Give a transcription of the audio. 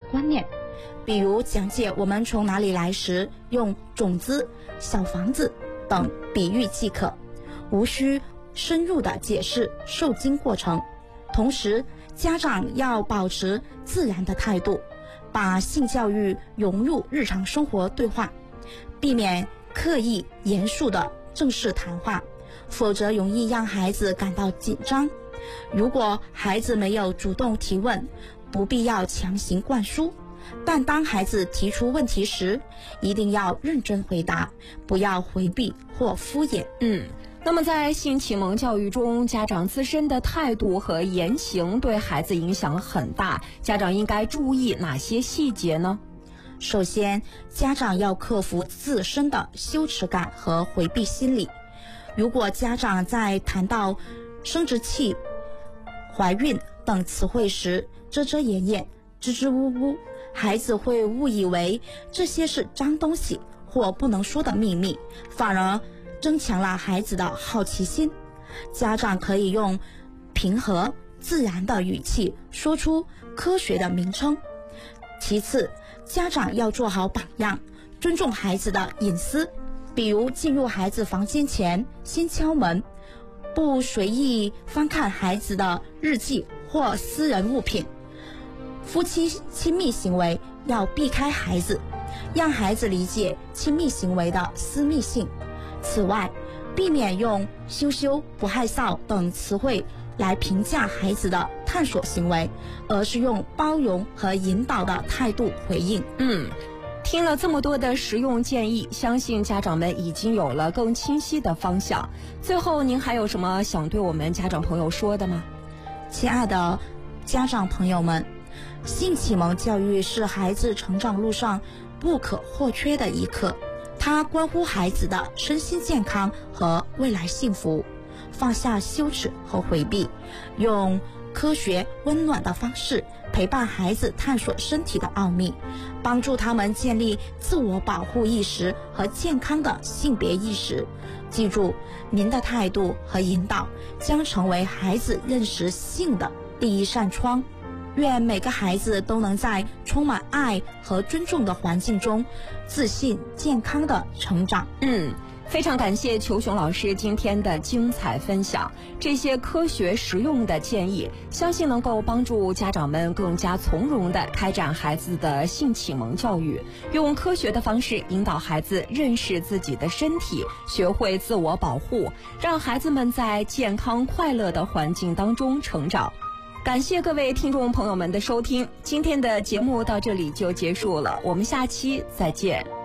观念，比如讲解我们从哪里来时，用种子、小房子等比喻即可，无需深入的解释受精过程。同时，家长要保持自然的态度，把性教育融入日常生活对话，避免刻意严肃的正式谈话，否则容易让孩子感到紧张。如果孩子没有主动提问，不必要强行灌输，但当孩子提出问题时，一定要认真回答，不要回避或敷衍。 那么在性启蒙教育中，家长自身的态度和言行对孩子影响很大，家长应该注意哪些细节呢？ 首先，家长要克服自身的羞耻感和回避心理。如果家长在谈到生殖器、怀孕等词汇时遮遮掩掩、支支吾吾，孩子会误以为这些是脏东西或不能说的秘密，反而增强了孩子的好奇心。家长可以用平和自然的语气说出科学的名称。其次，家长要做好榜样，尊重孩子的隐私，比如进入孩子房间前先敲门，不随意翻看孩子的日记或私人物品。夫妻亲密行为要避开孩子，让孩子理解亲密行为的私密性。此外，避免用羞羞、不害臊等词汇来评价孩子的探索行为，而是用包容和引导的态度回应。 听了这么多的实用建议，相信家长们已经有了更清晰的方向。最后，您还有什么想对我们家长朋友说的吗？ 亲爱的家长朋友们，性启蒙教育是孩子成长路上不可或缺的一课，它关乎孩子的身心健康和未来幸福。放下羞耻和回避，用科学温暖的方式陪伴孩子探索身体的奥秘，帮助他们建立自我保护意识和健康的性别意识。记住，您的态度和引导将成为孩子认识性的第一扇窗。愿每个孩子都能在充满爱和尊重的环境中自信健康的成长。 非常感谢裘雄老师今天的精彩分享，这些科学实用的建议，相信能够帮助家长们更加从容地开展孩子的性启蒙教育，用科学的方式引导孩子认识自己的身体，学会自我保护，让孩子们在健康快乐的环境当中成长。感谢各位听众朋友们的收听，今天的节目到这里就结束了，我们下期再见。